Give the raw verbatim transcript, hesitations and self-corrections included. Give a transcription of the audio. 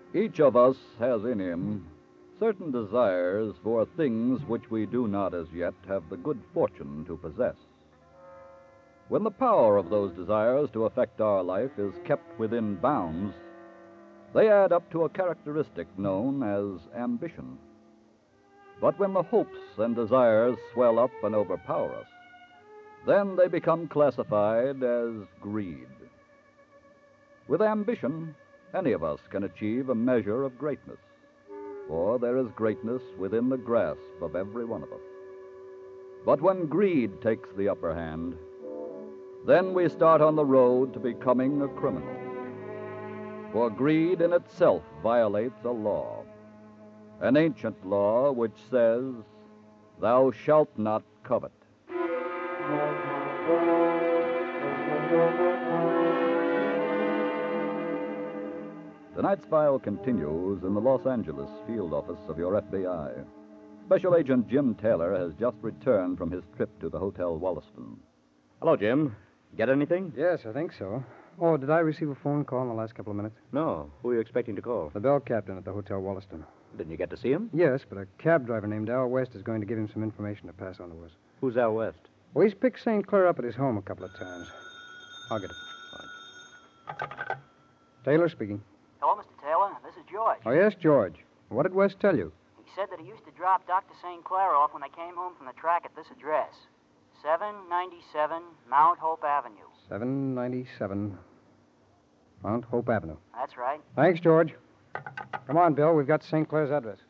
Each of us has in him certain desires for things which we do not as yet have the good fortune to possess. When the power of those desires to affect our life is kept within bounds, they add up to a characteristic known as ambition. But when the hopes and desires swell up and overpower us, then they become classified as greed. With ambition, any of us can achieve a measure of greatness, for there is greatness within the grasp of every one of us. But when greed takes the upper hand, then we start on the road to becoming a criminal. For greed in itself violates a law, an ancient law which says, "Thou shalt not covet." Tonight's file continues in the Los Angeles field office of your F B I. Special Agent Jim Taylor has just returned from his trip to the Hotel Wollaston. Hello, Jim. Get anything? Yes, I think so. Oh, did I receive a phone call in the last couple of minutes? No. Who are you expecting to call? The bell captain at the Hotel Wollaston. Didn't you get to see him? Yes, but a cab driver named Al West is going to give him some information to pass on to us. Who's Al West? Well, he's picked Saint Clair up at his home a couple of times. I'll get it. Fine. Taylor speaking. Hello, Mister Taylor. This is George. Oh, yes, George. What did West tell you? He said that he used to drop Doctor Saint Clair off when they came home from the track at this address. seven ninety-seven Mount Hope Avenue. seven ninety-seven Mount Hope Avenue. That's right. Thanks, George. Come on, Bill. We've got Saint Clair's address.